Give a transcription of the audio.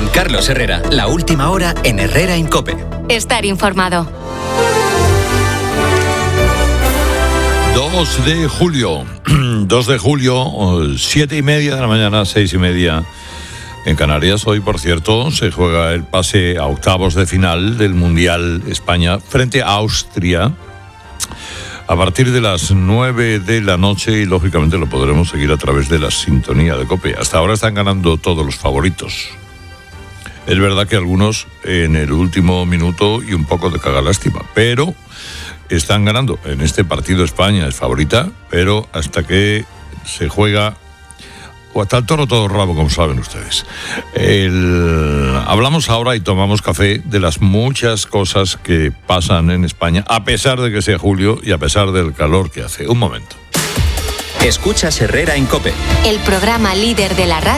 Con Carlos Herrera, la última hora en Herrera en COPE. Estar informado. 2 de julio, 7:30 de la mañana, 6:30 en Canarias. Hoy, por cierto, se juega el pase a octavos de final del Mundial España frente a Austria a partir de las 9 de la noche y, lógicamente, lo podremos seguir a través de la sintonía de COPE. Hasta ahora están ganando todos los favoritos. Es verdad que algunos en el último minuto y un poco de cagalástima, pero están ganando. En este partido España es favorita, pero hasta que se juega, o hasta el toro todo rabo, como saben ustedes. Hablamos ahora y tomamos café de las muchas cosas que pasan en España, a pesar de que sea julio y a pesar del calor que hace. Un momento. Escuchas Herrera en COPE. El programa líder de la radio